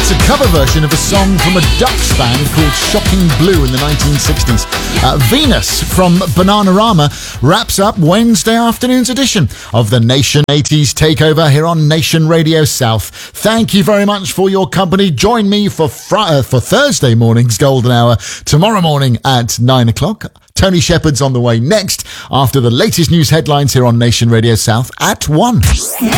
It's a cover version of a song from a Dutch band called Shocking Blue in the 1960s. Venus from Bananarama wraps up Wednesday afternoon's edition of the Nation 80s Takeover here on Nation Radio South. Thank you very much for your company. Join me for Thursday morning's Golden Hour tomorrow morning at 9 o'clock. Tony Shepherd's on the way next after the latest news headlines here on Nation Radio South at 1.